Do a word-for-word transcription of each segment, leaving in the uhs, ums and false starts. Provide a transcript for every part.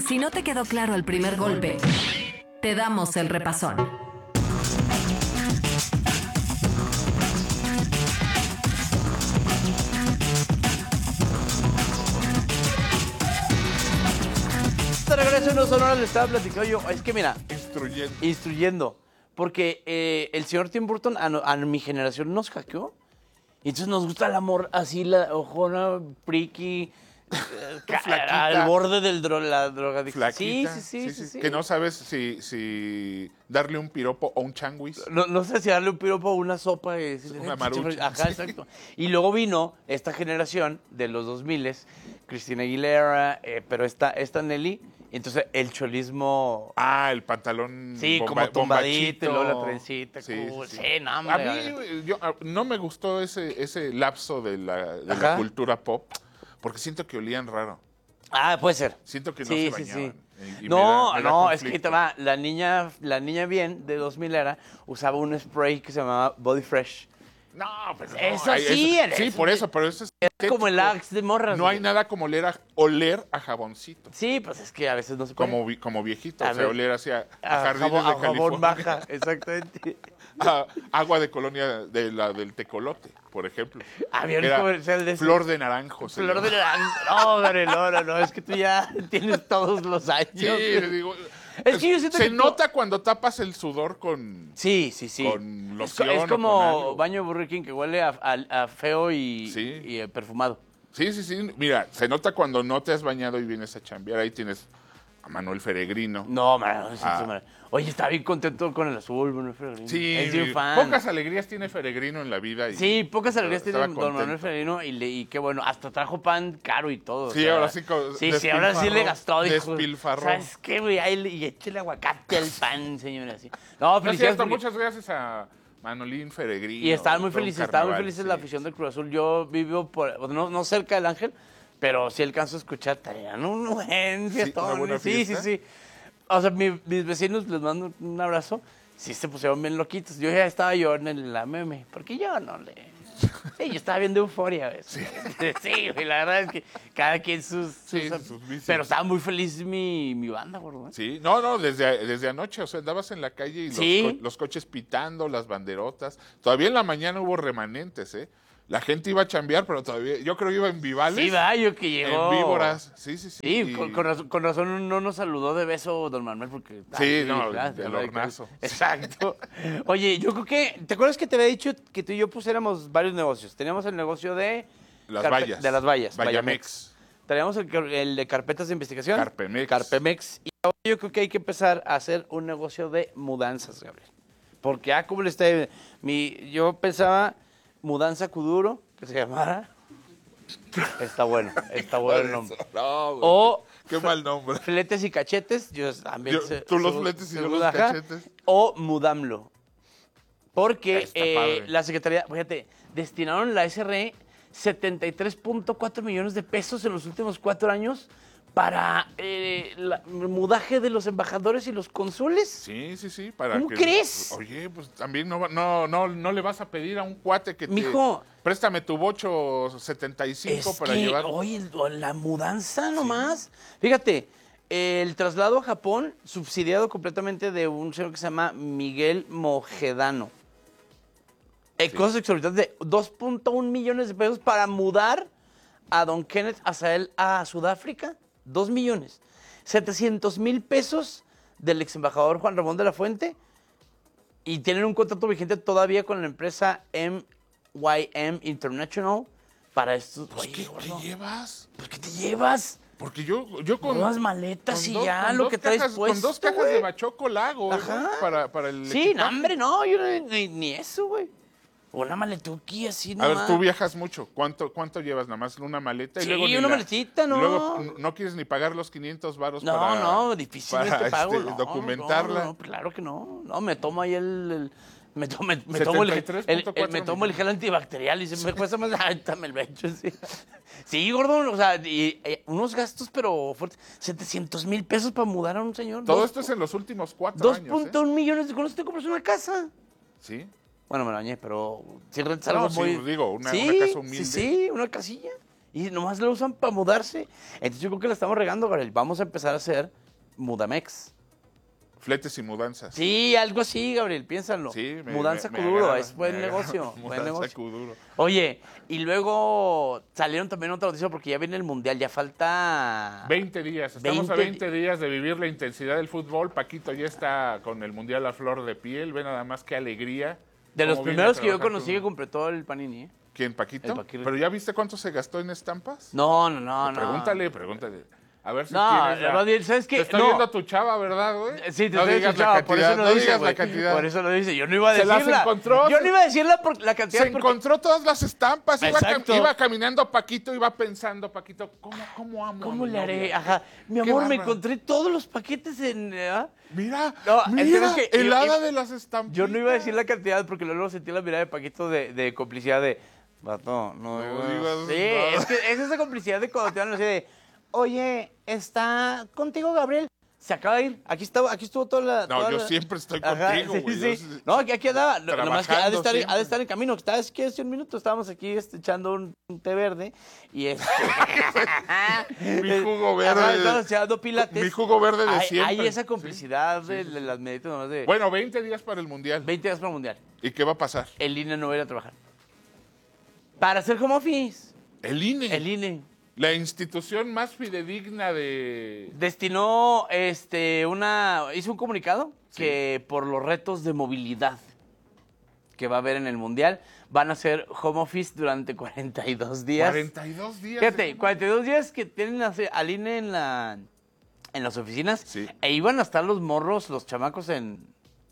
Si no te quedó claro el primer golpe, te damos el repasón. De regreso en Sonora le estaba platicando yo. Es que mira. Instruyendo. Instruyendo. Porque eh, el señor Tim Burton a, no- a mi generación nos hackeó. Y entonces nos gusta el amor así, la ojona, friki, eh, ca- Flaquita. al borde de dro la drogadicción. Flaquita. Sí, sí, sí, sí, sí. Que no sabes si, si darle un piropo o un changuis. No, no sé si darle un piropo o una sopa. Y decirle, Una "Eh, maruchan". Ajá, exacto. Y luego vino esta generación de los dos miles, Cristina Aguilera, eh, pero esta, esta Nelly. Entonces el cholismo... Ah, el pantalón Sí, bomba- como tumbadito, y bombachito. luego la trencita. Sí, cool. sí, Sí, sí. no, A hombre. mí yo, a- no me gustó ese, ese lapso de, la, de la Ajá. cultura pop, porque siento que olían raro. Ah, puede ser. Siento que no Sí, se sí, bañaban. sí. Y- y me No, da- me da no, es que conflicto. te va. La niña, la niña bien de dos mil era, usaba un spray que se llamaba Body Fresh. No, pues no, Eso hay- sí, eso- sí, eso por sí. eso, pero eso es Como el sintético. Axe de morras. No hay güey. nada como oler a, oler a jaboncito. Sí, pues es que a veces no se puede. Como, vi- como viejito, A o sea, ver. oler hacia a, a jardines jabón, de a jabón California. baja, exactamente. A agua de colonia de la del tecolote, por ejemplo. Había un Era comercial de ese. flor de naranjo. se Flor de llama. naranjo. No, hombre, no, no, no, es que tú ya tienes todos los años. Sí, le digo, Es que yo siento se que tú- nota cuando tapas el sudor con... Sí, sí, sí. Con Es co- loción es, o con como algo. baño de Burger King que huele a, a- a feo y, Sí. y, eh, perfumado. Sí, sí, sí. Mira, se nota cuando no te has bañado y vienes a chambear. Ahí tienes a Manuel Feregrino. No, man, no, sí, Ah. sí, man. Oye, está bien contento con el azul, Manuel Ferregrino. Sí, es bien fan. pocas alegrías tiene Feregrino en la vida. Y Sí, pocas alegrías tiene estaba don Manuel contento. Ferregrino y, le- y qué bueno, hasta trajo pan caro y todo. o Sí, sea, ahora sí co- Sí, sí, ahora sí le despilfarró, gastó. Dijo, despilfarró. ¿sabes qué, güey? Ahí le- Y échale aguacate al pan, señora. Así. No, No es felicidades. cierto, porque- muchas gracias a Manolín Feregrino. Y estaban muy todo un felices, estaban muy carnaval, felices sí. la afición del Cruz Azul. Yo vivo por, no, no cerca del Ángel, pero sí alcanzo a escuchar, traían un buen fiestón. ¿una buena Sí, sí, fiesta? sí. O sea, mi- mis vecinos, les mando un abrazo, sí se pusieron bien loquitos. Yo ya estaba yo en el- la meme, porque yo no le... Sí, yo estaba viendo Euforia. ¿ves? Sí, sí, güey, la verdad es que cada quien sus... Sí, sus- sus vicios. pero estaba muy feliz mi, mi banda, gordo. ¿eh? Sí, no, no, desde, desde anoche, o sea, andabas en la calle y los, Sí. co- los coches pitando, las banderotas. Todavía en la mañana hubo remanentes, ¿eh? La gente iba a chambear, pero todavía, yo creo que iba en Vivales. Sí, va, yo que llegó... En víboras, sí, sí, sí. Sí, y- con, con razón, con razón no nos saludó de beso don Manuel porque... Sí, no, claro, del claro, hornazo. Exacto. Oye, yo creo que... ¿Te acuerdas que te había dicho que tú y yo pusiéramos varios negocios? Teníamos el negocio de... Las carpe- vallas. De las vallas. Vallamex. Teníamos el, car- el de carpetas de investigación. Carpemex. Carpemex. Y ahora yo creo que hay que empezar a hacer un negocio de mudanzas, Gabriel. Porque, ah, ¿cómo le está? Mi, yo pensaba mudanza Kuduro, que se llamara. Está bueno, está bueno el nombre. No, güey, O qué mal nombre. fletes y cachetes. Yo también Yo- sé- tú los sé- fletes y sé- yo los ajá. cachetes. O mudamlo. Porque Está eh, padre. la Secretaría, fíjate, destinaron la S R E setenta y tres punto cuatro millones de pesos en los últimos cuatro años para eh, la- el mudaje de los embajadores y los cónsules. Sí, sí, sí. Para ¿Cómo que- crees? Oye, pues también no, va- no, no, no le vas a pedir a un cuate que Mijo. te... Préstame tu bocho setenta y cinco Es para que, llevar... oye, la mudanza nomás. Fíjate, el traslado a Japón subsidiado completamente de un señor que se llama Miguel Mojedano. Eh, Sí. Cosas exorbitantes de dos punto uno millones de pesos para mudar a don Kenneth Azael a Sudáfrica. Dos millones. setecientos mil pesos del ex embajador Juan Ramón de la Fuente. Y tienen un contrato vigente todavía con la empresa M Y M International para estos. Pues, Oye, ¿qué gordo, te llevas? pues, ¿qué te llevas? Porque yo, yo con... Unas maletas con y dos- ya con lo dos que traes cajas- puesto, Con dos cajas güey. de bachoco lago, ¿no? Ajá. Para, para el Sí, no, equipaje. hombre, no, yo no- ni, ni eso, güey. Una maletuki así A nomás. ver, tú viajas mucho. ¿Cuánto, cuánto llevas? Nada más una maleta y Sí, luego ni una la- maletita, ¿no? Luego n- no quieres ni pagar los quinientos varos No, para... no, difícilmente para, pago, este, no, documentarla. No, no, claro que no. No, me tomo ahí el... el- me, tomo, me, me tomo el, setenta y tres el- punto el- cuatro me tomo el millones. gel antibacterial y se me cuesta más... Ahorita me lo echo, sí. Sí, gordo, o sea, y, eh, unos gastos, pero fuertes. setecientos mil pesos para mudar a un señor. Todo Dos- esto es en los últimos cuatro dos años, punto uno millones de con eso te compras una casa. ¿eh? Sí. Bueno, me lo bañé, pero si rentas No, algo sí, muy... digo, una- sí, una casa humilde. Sí, sí, una casilla. Y nomás lo usan para mudarse. Entonces yo creo que la estamos regando, Gabriel. Vamos a empezar a hacer Mudamex. Fletes y mudanzas. Sí, algo así, Gabriel, piénsalo. Sí, me, Mudanza me, me Kuduro, agrada, es buen me negocio. agrada. Buen Mudanza negocio. Kuduro. Oye, y luego salieron también otra noticia porque ya viene el Mundial, ya falta... veinte días, estamos a veinte veinte días de vivir la intensidad del fútbol. Paquito ya está con el Mundial a flor de piel, ve nada más qué alegría. De los cómo viene primeros a que yo trabajar conocí con- que completó el Panini, ¿eh? ¿Quién, Paquito? El Paquito. ¿Pero ya viste cuánto se gastó en estampas? No, no, no, no. Pregúntale, pregúntale. A ver si No, tienes la... Rodríguez, ¿sabes qué? Te está No. viendo tu chava, ¿verdad, güey? Sí, te no estoy digas la escuchando, por eso cantidad, lo no dice, digas güey. la cantidad. Por eso lo dice. Yo no iba a Se las decirla. encontró, Yo se- no iba a decirla por la cantidad. Se porque- encontró todas las estampas, iba, cam- Exacto. iba caminando Paquito, iba pensando, Paquito, ¿cómo, cómo amo a ¿Cómo mi le haré? novia? Ajá. Mi Qué amor, me bárbaro. encontré todos los paquetes en... ¿ah? Mira, No, mira, entonces que el yo- hada yo- de las estampas. Yo no iba a decir la cantidad porque luego sentí la mirada de Paquito de, de complicidad de... Vato, no, No digas... digas Sí, nada. es que es esa complicidad de cuando te van así de... Oye, ¿está contigo Gabriel? Se acaba de ir. Aquí estaba, aquí estuvo toda la... No, toda yo la- siempre estoy Ajá, contigo, sí, güey. sí. Yo sí- No, aquí, aquí andaba. Lo- Nomás que ha de, Trabajando estar, ha de siempre. estar en camino. Estaba es que hace un minuto estábamos aquí este, echando un, un té verde y este... Mi jugo verde. Ajá, estábamos echando pilates. Mi jugo verde de hay, siempre. Hay esa complicidad de, de las meditas nomás de... Bueno, veinte días para el Mundial. veinte días para el Mundial. ¿Y qué va a pasar? El I N E no va a ir a trabajar. Para hacer home office. El I N E. El I N E La institución más fidedigna de... destinó este una hizo un comunicado Sí. que por los retos de movilidad que va a haber en el Mundial van a hacer home office durante cuarenta y dos días. cuarenta y dos días. Fíjate, de- cuarenta y dos días que tienen así al I N E en la en las oficinas Sí. e iban a estar los morros, los chamacos en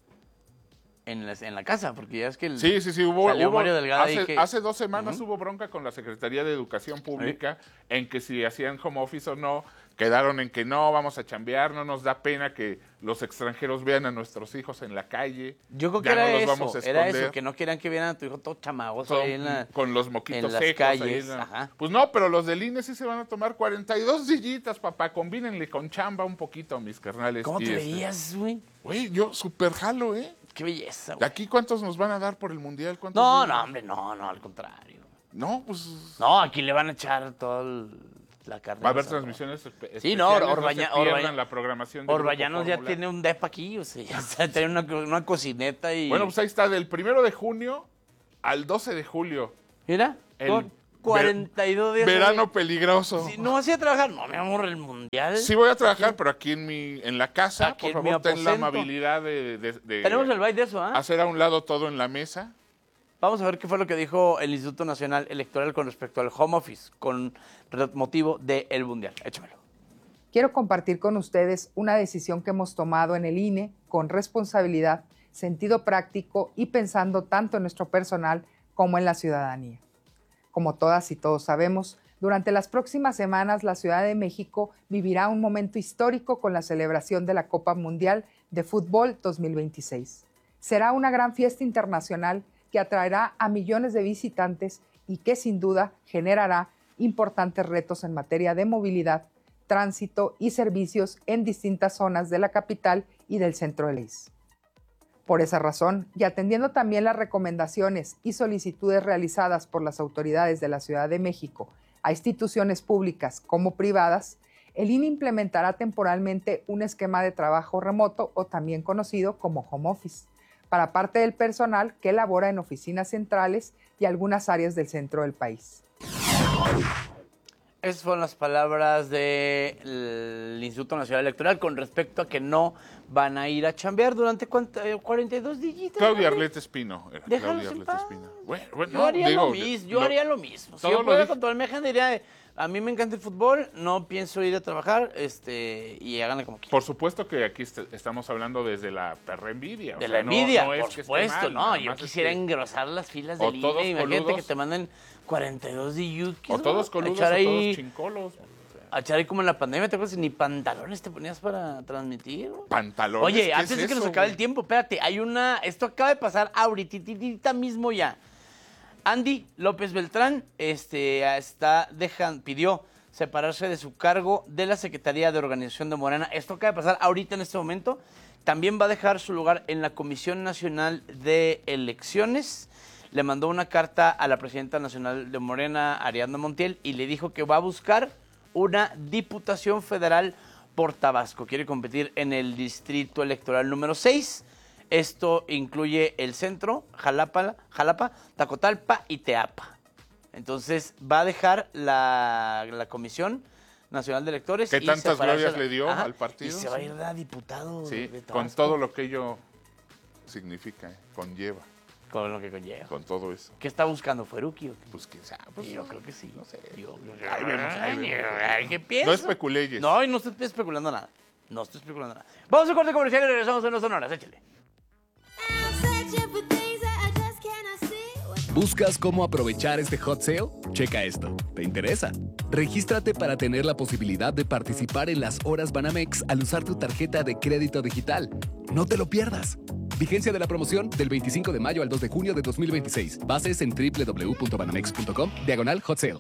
en la, en la casa, porque ya es que el- Sí, sí, sí, hubo, salió hubo- Mario Delgado ahí hace, que- hace dos semanas hubo bronca con la Secretaría de Educación Pública en que si hacían home office o no, quedaron en que no, vamos a chambear, no nos da pena que los extranjeros vean a nuestros hijos en la calle. Yo creo que ya era no los eso, vamos a era esconder. eso, que no querían que vieran a tu hijo todo chamagoso Con, ahí en la... con los moquitos en las secos. ahí calles, en la- ajá. Pues no, pero los del I N E sí se van a tomar cuarenta y dos dillitas, papá. Combínenle con chamba un poquito, mis carnales. ¿Cómo Y te este- veías, güey? Güey, yo super jalo, ¿eh? Qué belleza, ¿De güey. aquí cuántos nos van a dar por el Mundial? ¿Cuántos No, días? no, hombre, no, no, al contrario. No, pues... No, aquí le van a echar toda la carne. Va a haber asada. transmisiones espe- Sí, no, especiales, Orbaña- no se pierdan Orbaña- la programación de Orbañanos ya tiene un depa aquí, o sea, ya está, tiene una, una cocineta y... Bueno, pues ahí está, del primero de junio al doce de julio. Mira, el con cuarenta y dos días. Verano peligroso. Sí, no vas a ir a trabajar. No, mi amor, el mundial. Sí voy a trabajar, pero aquí en mi en la casa, Aquí por en mi favor, ten la aposento. amabilidad de, de- de Tenemos el baile de eso, ¿ah? hacer a un lado todo en la mesa. Vamos a ver qué fue lo que dijo el Instituto Nacional Electoral con respecto al home office, con motivo del mundial. Échamelo. Quiero compartir con ustedes una decisión que hemos tomado en el I N E con responsabilidad, sentido práctico y pensando tanto en nuestro personal como en la ciudadanía. Como todas y todos sabemos, durante las próximas semanas la Ciudad de México vivirá un momento histórico con la celebración de la Copa Mundial de Fútbol dos mil veintiséis. Será una gran fiesta internacional que atraerá a millones de visitantes y que sin duda generará importantes retos en materia de movilidad, tránsito y servicios en distintas zonas de la capital y del centro del país. Por esa razón, y atendiendo también las recomendaciones y solicitudes realizadas por las autoridades de la Ciudad de México a instituciones públicas como privadas, el I N E implementará temporalmente un esquema de trabajo remoto o también conocido como home office, para parte del personal que labora en oficinas centrales y algunas áreas del centro del país. Esas fueron las palabras del Instituto Nacional Electoral con respecto a que no van a ir a chambear durante cuánta- eh, cuarenta y dos días. Claudia Arlette Espino. Era Déjalos Claudia en Arlette paz. Espino. Bueno, bueno, Yo haría digo, lo mismo, yo lo- haría lo mismo. Si todo yo lo pudiera dije. controlar mi agenda, diría, a mí me encanta el fútbol, no pienso ir a trabajar, este, y háganle como quieran. Por supuesto que aquí est- estamos hablando desde la perra envidia. o De sea, la no- envidia, no es por que esté supuesto, mal, no, nada yo más es quisiera que- engrosar las filas o del todos I N E, imagínate coludos. que te manden cuarenta y dos de yukis, O todos ¿no? coludos echar o ahí, todos chincolos. a echar ahí como en la pandemia, ¿te acuerdas? Ni pantalones te ponías para transmitir, güey. Pantalones. Oye, ¿qué antes es de que nos eso, acabe el güey? tiempo, espérate, hay una, esto acaba de pasar ahorita mismo ya. Andy López Beltrán este, está dejan, pidió separarse de su cargo de la Secretaría de Organización de Morena. Esto acaba de pasar ahorita en este momento. También va a dejar su lugar en la Comisión Nacional de Elecciones. le mandó una carta a la presidenta nacional de Morena, Ariadna Montiel, y le dijo que va a buscar una diputación federal por Tabasco. Quiere competir en el distrito electoral número seis. Esto incluye el centro, Jalapa, Jalapa, Tacotalpa y Teapa. Entonces va a dejar la, la Comisión Nacional de Electores. ¿Qué y tantas separarse- glorias le dio Ajá, al partido? Y se va a Sí. ir a diputado Sí, de Tabasco. con todo lo que ello significa, eh, conlleva, Con lo que conlleva. con todo eso. ¿Qué está buscando Feruki? ¿O qué? Pues quién sabe. Pues, Yo creo que sí. No sé. Yo creo que ahí vemos, ahí vemos. Ay, ¿qué pienso? No especuleyes. No, y no estoy especulando nada. No estoy especulando nada. Vamos a un corte comercial y regresamos en dos sonoras. Échale. ¿Buscas cómo aprovechar este hot sale? Checa esto. ¿Te interesa? Regístrate para tener la posibilidad de participar en las horas Banamex al usar tu tarjeta de crédito digital. No te lo pierdas. Vigencia de la promoción del veinticinco de mayo al dos de junio de dos mil veintiséis. Bases en doble u doble u doble u punto banamex punto com, diagonal hot sale.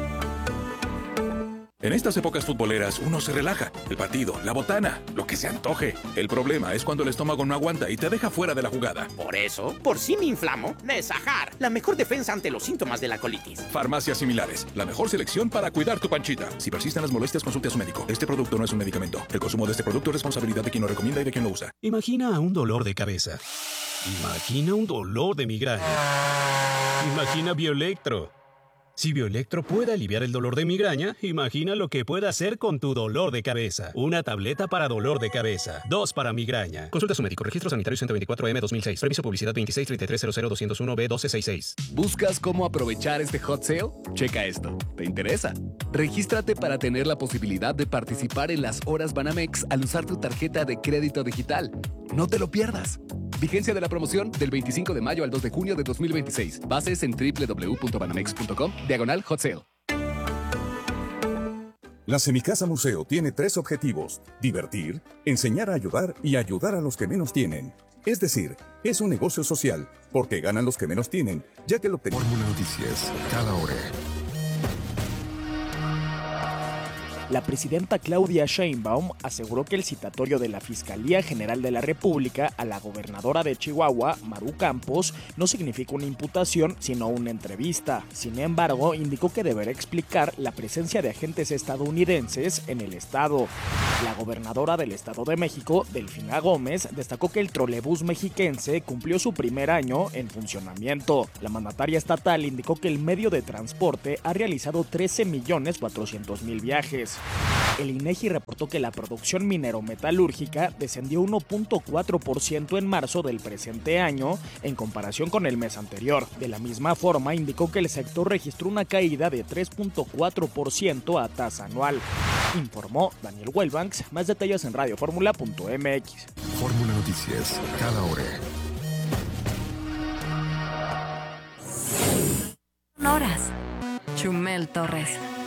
En estas épocas futboleras uno se relaja. El partido, la botana, lo que se antoje. El problema es cuando el estómago no aguanta y te deja fuera de la jugada. Por eso, por si me inflamo, Nesajar, la mejor defensa ante los síntomas de la colitis. Farmacias similares, la mejor selección para cuidar tu panchita. Si persisten las molestias, consulte a su médico. Este producto no es un medicamento. El consumo de este producto es responsabilidad de quien lo recomienda y de quien lo usa. Imagina un dolor de cabeza. Imagina un dolor de migraña. Imagina Bioelectro. Si Bioelectro puede aliviar el dolor de migraña, imagina lo que puede hacer con tu dolor de cabeza. Una tableta para dolor de cabeza. Dos para migraña. Consulta a su médico. Registro sanitario ciento veinticuatro M dos mil seis. Permiso publicidad veintiséis treinta y tres cero cero doscientos uno B doce sesenta y seis. ¿Buscas cómo aprovechar este hot sale? Checa esto. ¿Te interesa? Regístrate para tener la posibilidad de participar en las horas Banamex al usar tu tarjeta de crédito digital. No te lo pierdas. Vigencia de la promoción del veinticinco de mayo al dos de junio de dos mil veintiséis. Bases en doble u doble u doble u punto banamex punto com, diagonal hot sale. La Semicasa Museo tiene tres objetivos: divertir, enseñar a ayudar y ayudar a los que menos tienen. Es decir, es un negocio social, porque ganan los que menos tienen, ya que lo tenemos. Fórmula Noticias, cada hora. La presidenta Claudia Sheinbaum aseguró que el citatorio de la Fiscalía General de la República a la gobernadora de Chihuahua, Maru Campos, no significa una imputación, sino una entrevista. Sin embargo, indicó que deberá explicar la presencia de agentes estadounidenses en el estado. La gobernadora del Estado de México, Delfina Gómez, destacó que el trolebús mexiquense cumplió su primer año en funcionamiento. La mandataria estatal indicó que el medio de transporte ha realizado trece millones cuatrocientos mil viajes. El INEGI reportó que la producción minero-metalúrgica descendió uno punto cuatro por ciento en marzo del presente año en comparación con el mes anterior. De la misma forma, indicó que el sector registró una caída de tres punto cuatro por ciento a tasa anual. Informó Daniel Wellbanks. Más detalles en radio fórmula punto m x. Fórmula Noticias, cada hora. Horas. Chumel Torres.